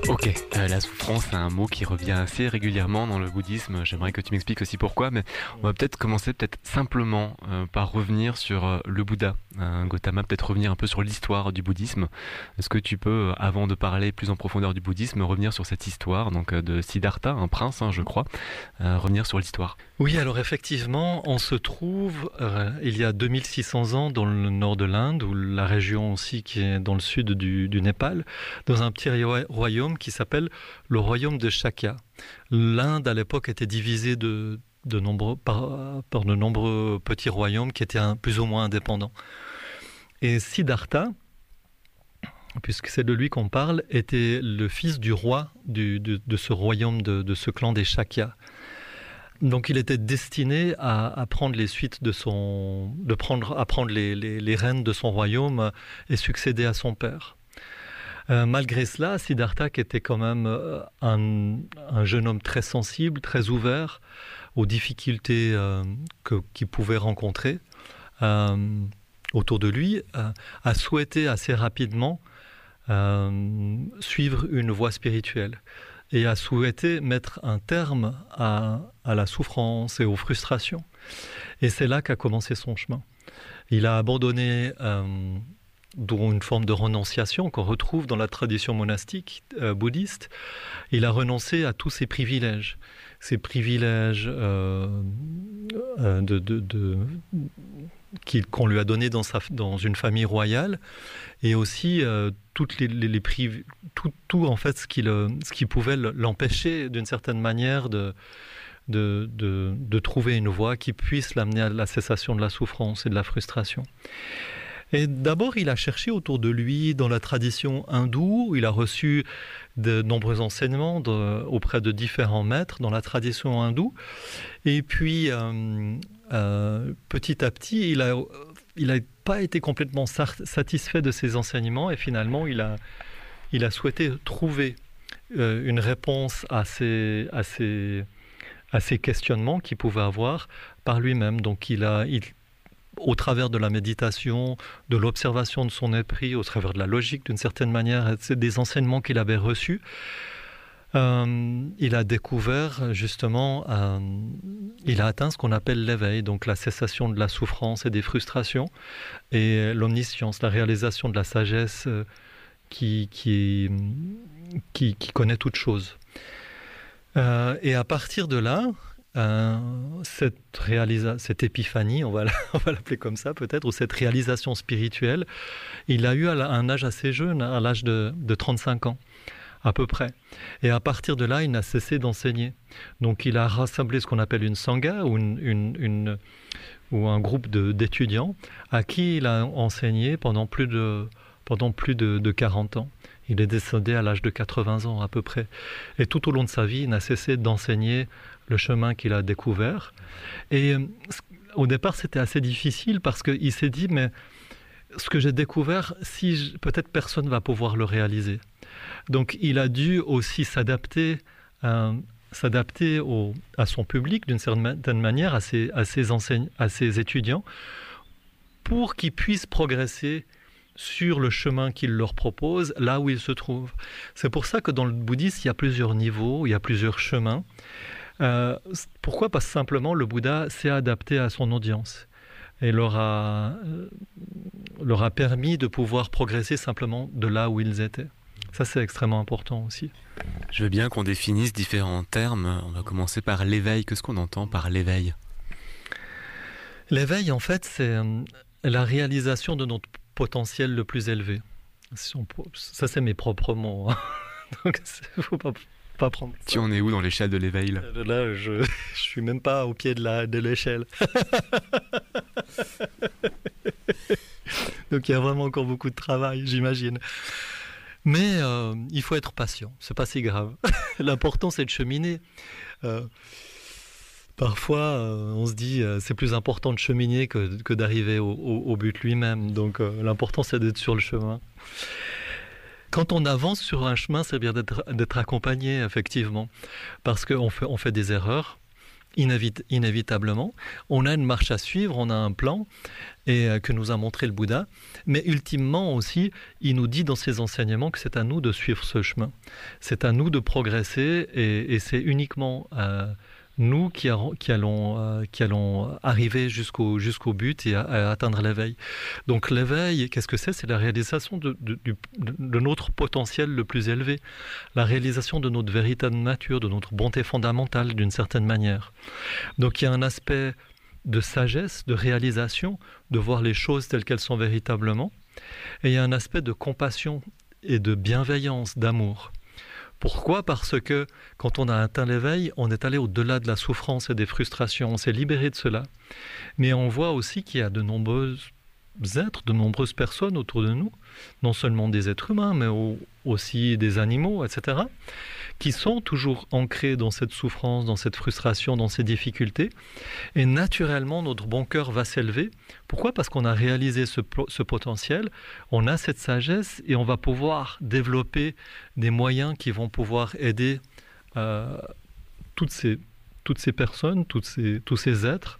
Ok, la souffrance, c'est un mot qui revient assez régulièrement dans le bouddhisme. J'aimerais que tu m'expliques aussi pourquoi, mais on va peut-être commencer simplement par revenir sur le Bouddha. Gautama, peut-être revenir un peu sur l'histoire du bouddhisme. Est-ce que tu peux, avant de parler plus en profondeur du bouddhisme, revenir sur cette histoire donc de Siddhartha, un prince, je crois, revenir sur l'histoire. Oui, alors effectivement, on se trouve il y a 2600 ans dans le nord de l'Inde, ou la région aussi qui est dans le sud du Népal, dans un petit royaume qui s'appelle le royaume de Shakya. L'Inde à l'époque était divisée par de nombreux petits royaumes qui étaient plus ou moins indépendants. Et Siddhartha, puisque c'est de lui qu'on parle, était le fils du roi de ce royaume, de ce clan des Shakya. Donc il était destiné à prendre les suites à prendre les rênes de son royaume et succéder à son père. Malgré cela, Siddhartha, qui était quand même un jeune homme très sensible, très ouvert aux difficultés qu'il pouvait rencontrer autour de lui, a souhaité assez rapidement suivre une voie spirituelle et a souhaité mettre un terme à la souffrance et aux frustrations. Et c'est là qu'a commencé son chemin. Il a abandonné dont une forme de renonciation qu'on retrouve dans la tradition monastique bouddhiste. Il a renoncé à tous ses privilèges qu'on lui a donnés dans une famille royale, et aussi tout en fait ce qui pouvait l'empêcher d'une certaine manière de trouver une voie qui puisse l'amener à la cessation de la souffrance et de la frustration. Et d'abord, il a cherché autour de lui dans la tradition hindoue, où il a reçu de nombreux enseignements auprès de différents maîtres dans la tradition hindoue. Et puis, petit à petit, il a pas été complètement satisfait de ces enseignements, et finalement, il a souhaité trouver une réponse à ces questionnements qu'il pouvait avoir par lui-même. Donc, au travers de la méditation, de l'observation de son esprit, au travers de la logique d'une certaine manière, c'est des enseignements qu'il avait reçus. Il a découvert justement, il a atteint ce qu'on appelle l'éveil, donc la cessation de la souffrance et des frustrations, et l'omniscience, la réalisation de la sagesse qui connaît toutes choses. Et à partir de là, cette épiphanie, on va l'appeler comme ça peut-être, ou cette réalisation spirituelle, il a eu à un âge assez jeune, à l'âge de 35 ans à peu près. Et à partir de là, il n'a cessé d'enseigner. Donc il a rassemblé ce qu'on appelle une sangha, ou un groupe d'étudiants à qui il a enseigné pendant plus de 40 ans. Il est décédé à l'âge de 80 ans à peu près. Et tout au long de sa vie, il n'a cessé d'enseigner le chemin qu'il a découvert. Et au départ, c'était assez difficile parce qu'il s'est dit, mais ce que j'ai découvert, peut-être personne ne va pouvoir le réaliser. Donc il a dû aussi s'adapter à son public d'une certaine manière, à ses étudiants, pour qu'ils puissent progresser sur le chemin qu'il leur propose, là où ils se trouvent. C'est pour ça que dans le bouddhisme, il y a plusieurs niveaux, il y a plusieurs chemins. Pourquoi ? Parce que simplement, le Bouddha s'est adapté à son audience et leur a permis de pouvoir progresser simplement de là où ils étaient. Ça, c'est extrêmement important aussi. Je veux bien qu'on définisse différents termes. On va commencer par l'éveil. Qu'est-ce qu'on entend par l'éveil ? L'éveil, en fait, c'est la réalisation de notre potentiel le plus élevé. Ça, c'est mes propres mots. Donc, il ne faut pas prendre ça. Tu en es où dans l'échelle de l'éveil là ? Là, je suis même pas au pied de l'échelle. Donc, il y a vraiment encore beaucoup de travail, j'imagine. Mais il faut être patient. C'est pas si grave. L'important, c'est de cheminer. Parfois, on se dit c'est plus important de cheminer que d'arriver au but lui-même. Donc, l'important, c'est d'être sur le chemin. Quand on avance sur un chemin, c'est bien d'être accompagné, effectivement. Parce qu'on fait des erreurs. inévitablement. On a une marche à suivre, on a un plan et que nous a montré le Bouddha. Mais ultimement aussi, il nous dit dans ses enseignements que c'est à nous de suivre ce chemin. C'est à nous de progresser et c'est uniquement nous qui allons arriver jusqu'au but et à atteindre l'éveil. Donc l'éveil, qu'est-ce que c'est ? C'est la réalisation de notre potentiel le plus élevé, la réalisation de notre véritable nature, de notre bonté fondamentale d'une certaine manière. Donc il y a un aspect de sagesse, de réalisation, de voir les choses telles qu'elles sont véritablement, et il y a un aspect de compassion et de bienveillance, d'amour. Pourquoi ? Parce que quand on a atteint l'éveil, on est allé au-delà de la souffrance et des frustrations, on s'est libéré de cela. Mais on voit aussi qu'il y a de nombreux êtres, de nombreuses personnes autour de nous, non seulement des êtres humains, mais aussi des animaux, etc., qui sont toujours ancrés dans cette souffrance, dans cette frustration, dans ces difficultés. Et naturellement, notre bon cœur va s'élever. Pourquoi ? Parce qu'on a réalisé ce potentiel, on a cette sagesse et on va pouvoir développer des moyens qui vont pouvoir aider toutes ces personnes, tous ces êtres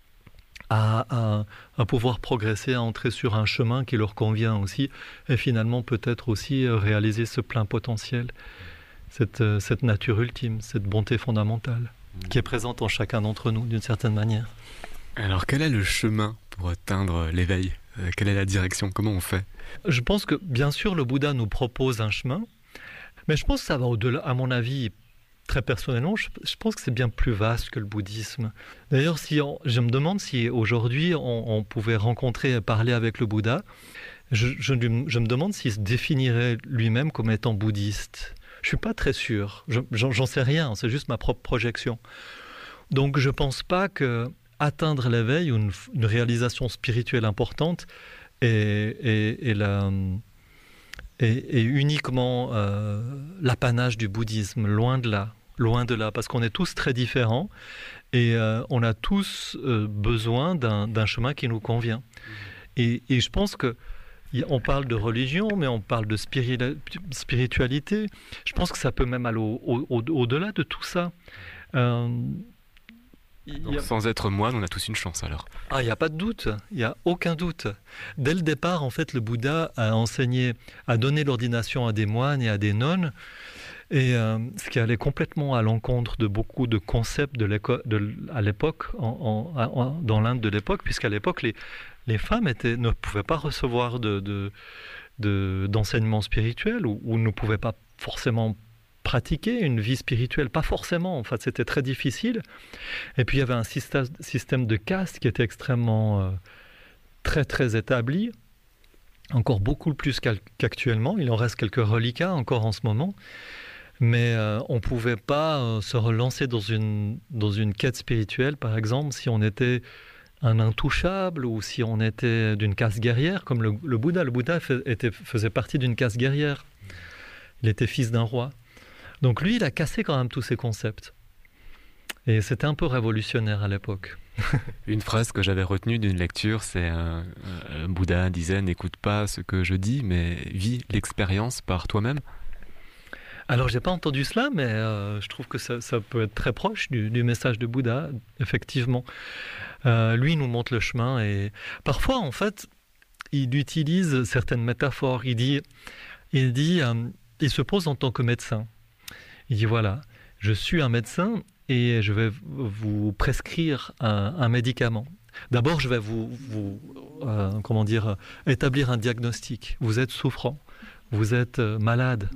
à pouvoir progresser, à entrer sur un chemin qui leur convient aussi et finalement peut-être aussi réaliser ce plein potentiel. Cette nature ultime, cette bonté fondamentale qui est présente en chacun d'entre nous d'une certaine manière. Alors quel est le chemin pour atteindre l'éveil ? Quelle est la direction ? Comment on fait ? Je pense que bien sûr le Bouddha nous propose un chemin, mais je pense que ça va au-delà, à mon avis, très personnellement, je pense que c'est bien plus vaste que le bouddhisme. D'ailleurs, je me demande si aujourd'hui on pouvait rencontrer et parler avec le Bouddha, je me demande s'il se définirait lui-même comme étant bouddhiste. Je ne suis pas très sûr, j'en sais rien, c'est juste ma propre projection. Donc je ne pense pas qu'atteindre l'éveil ou une réalisation spirituelle importante est uniquement l'apanage du bouddhisme, loin de là, parce qu'on est tous très différents et on a tous besoin d'un chemin qui nous convient. Et je pense que on parle de religion, mais on parle de spiritualité. Je pense que ça peut même aller au-delà de tout ça. Donc, sans être moine, on a tous une chance alors. Ah, il n'y a pas de doute, il n'y a aucun doute. Dès le départ, en fait, le Bouddha a donné l'ordination à des moines et à des nonnes, et ce qui allait complètement à l'encontre de beaucoup de concepts à l'époque, dans l'Inde de l'époque, puisqu'à l'époque, les femmes ne pouvaient pas recevoir d'enseignement spirituel ou ne pouvaient pas forcément pratiquer une vie spirituelle, pas forcément, en fait, c'était très difficile. Et puis il y avait un système de caste qui était extrêmement très très établi, encore beaucoup plus qu'actuellement. Il en reste quelques reliquats encore en ce moment, mais on ne pouvait pas se relancer dans une quête spirituelle, par exemple, si on était un intouchable ou si on était d'une caste guerrière, comme le Bouddha. Le Bouddha faisait partie d'une caste guerrière. Il était fils d'un roi. Donc lui, il a cassé quand même tous ces concepts. Et c'était un peu révolutionnaire à l'époque. Une phrase que j'avais retenue d'une lecture, c'est Bouddha disait « N'écoute pas ce que je dis, mais vis l'expérience par toi-même ». Alors, j'ai pas entendu cela, mais je trouve que ça peut être très proche du message de Bouddha, effectivement. Lui, il nous montre le chemin et parfois, en fait, il utilise certaines métaphores. Il se pose en tant que médecin. Il dit, voilà, je suis un médecin et je vais vous prescrire un médicament. D'abord, je vais établir un diagnostic. Vous êtes souffrant, vous êtes malade.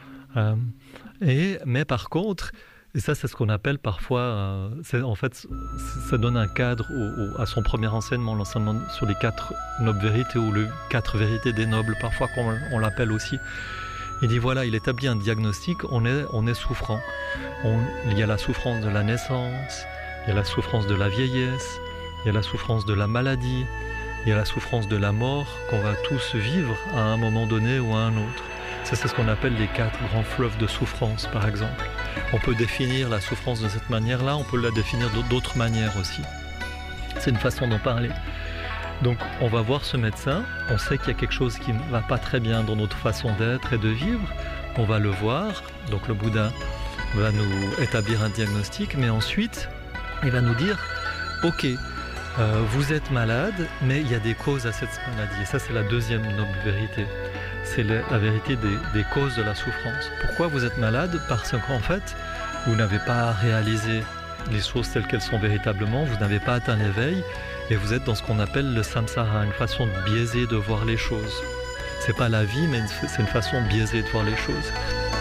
Mais par contre, et ça c'est ce qu'on appelle parfois, ça donne un cadre à son premier enseignement, l'enseignement sur les 4 nobles vérités ou les 4 vérités des nobles, parfois on l'appelle aussi. Il dit voilà, il établit un diagnostic, on est souffrant. Il y a la souffrance de la naissance, il y a la souffrance de la vieillesse, il y a la souffrance de la maladie, il y a la souffrance de la mort qu'on va tous vivre à un moment donné ou à un autre. C'est ce qu'on appelle les 4 grands fleuves de souffrance, par exemple. On peut définir la souffrance de cette manière-là, on peut la définir d'autres manières aussi. C'est une façon d'en parler. Donc on va voir ce médecin, on sait qu'il y a quelque chose qui ne va pas très bien dans notre façon d'être et de vivre, on va le voir, donc le Bouddha va nous établir un diagnostic, mais ensuite Il va nous dire, ok, vous êtes malade, mais il y a des causes à cette maladie. Et ça, c'est la deuxième noble vérité. C'est la vérité des causes de la souffrance. Pourquoi vous êtes malade? Parce qu'en fait, vous n'avez pas réalisé les choses telles qu'elles sont véritablement, vous n'avez pas atteint l'éveil, et vous êtes dans ce qu'on appelle le samsara, une façon biaisée de voir les choses. C'est pas la vie, mais c'est une façon biaisée de voir les choses.